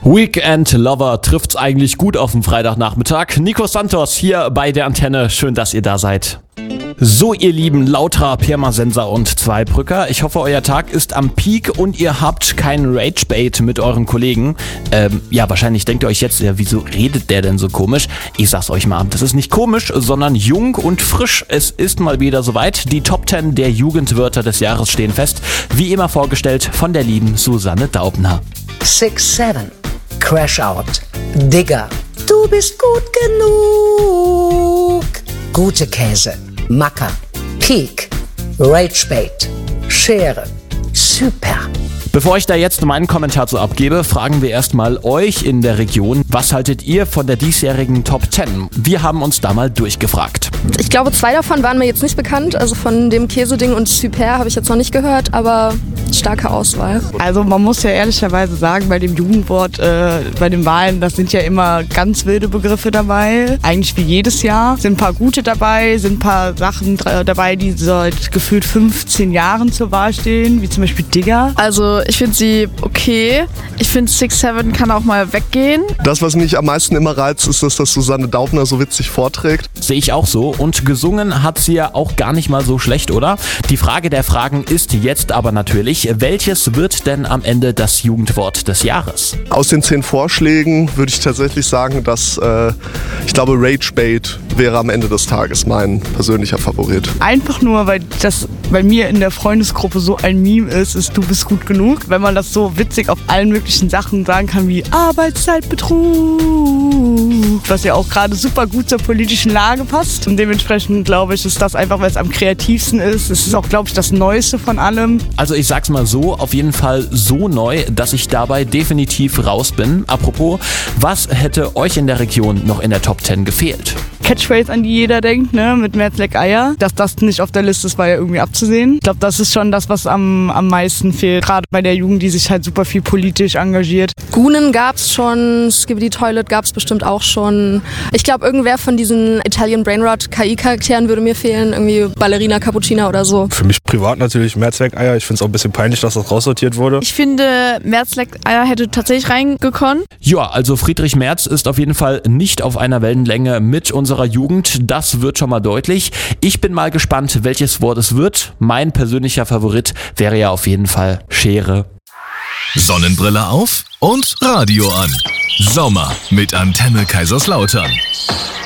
Weekend Lover trifft's eigentlich gut auf den Freitagnachmittag. Nico Santos hier bei der Antenne. Schön, dass ihr da seid. So, ihr lieben Lautra, Pirmasens und Zweibrücker, ich hoffe, euer Tag ist am Peak und ihr habt keinen Ragebait mit euren Kollegen. Wahrscheinlich denkt ihr euch jetzt, ja, wieso redet der denn so komisch? Ich sag's euch mal, das ist nicht komisch, sondern jung und frisch. Es ist mal wieder soweit. Die Top 10 der Jugendwörter des Jahres stehen fest. Wie immer vorgestellt von der lieben Susanne Daubner. 6-7, Crash Out, Digger, du bist gut genug, gute Käse, Macker, Peak, Ragebait, Schere, super. Bevor ich da jetzt meinen Kommentar zu abgebe, fragen wir erstmal euch in der Region, was haltet ihr von der diesjährigen Top 10? Wir haben uns da mal durchgefragt. Ich glaube, 2 davon waren mir jetzt nicht bekannt, also von dem Käseding und Super habe ich jetzt noch nicht gehört, aber starke Auswahl. Also man muss ja ehrlicherweise sagen, bei dem Jugendwort, bei den Wahlen, das sind ja immer ganz wilde Begriffe dabei. Eigentlich wie jedes Jahr. Sind ein paar gute dabei, sind ein paar Sachen dabei, die seit gefühlt 15 Jahren zur Wahl stehen, wie zum Beispiel Digger. Also ich finde sie okay. Ich finde 6-7 kann auch mal weggehen. Das, was mich am meisten immer reizt, ist, dass das Susanne Daubner so witzig vorträgt. Sehe ich auch so. Und gesungen hat sie ja auch gar nicht mal so schlecht, oder? Die Frage der Fragen ist jetzt aber natürlich, welches wird denn am Ende das Jugendwort des Jahres? Aus den 10 Vorschlägen würde ich tatsächlich sagen, dass ich glaube, Ragebait wäre am Ende des Tages mein persönlicher Favorit. Einfach nur, weil das bei mir in der Freundesgruppe so ein Meme ist du bist gut genug. Wenn man das so witzig auf allen möglichen Sachen sagen kann wie Arbeitszeitbetrug, was ja auch gerade super gut zur politischen Lage passt. Und dementsprechend glaube ich, ist das einfach, weil es am kreativsten ist. Es ist auch, glaube ich, das Neueste von allem. Also ich sag's mal so, auf jeden Fall so neu, dass ich dabei definitiv raus bin. Apropos, was hätte euch in der Region noch in der Top 10 gefehlt? Catchphrase, an die jeder denkt, ne, mit Merz leck Eier. Dass das nicht auf der Liste ist, war ja irgendwie abzusehen. Ich glaube, das ist schon das, was am meisten fehlt. Gerade bei der Jugend, die sich halt super viel politisch engagiert. Gunen gab's schon, Skibidi Toilet gab's bestimmt auch schon. Ich glaube, irgendwer von diesen Italian Brainrot KI-Charakteren würde mir fehlen. Irgendwie Ballerina Cappuccina oder so. Für mich privat natürlich Merz leck Eier. Ich finde es auch ein bisschen peinlich, dass das raussortiert wurde. Ich finde, Merz leck Eier hätte tatsächlich reingekommen. Ja, also Friedrich Merz ist auf jeden Fall nicht auf einer Wellenlänge mit unserer Jugend. Das wird schon mal deutlich. Ich bin mal gespannt, welches Wort es wird. Mein persönlicher Favorit wäre ja auf jeden Fall Schere. Sonnenbrille auf und Radio an. Sommer mit Antenne Kaiserslautern.